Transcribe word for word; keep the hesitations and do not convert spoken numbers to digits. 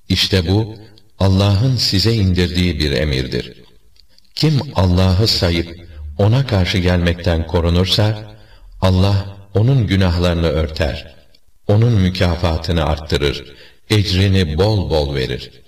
İşte bu, Allah'ın size indirdiği bir emirdir. Kim Allah'ı sayıp ona karşı gelmekten korunursa, Allah onun günahlarını örter, onun mükafatını arttırır, ecrini bol bol verir.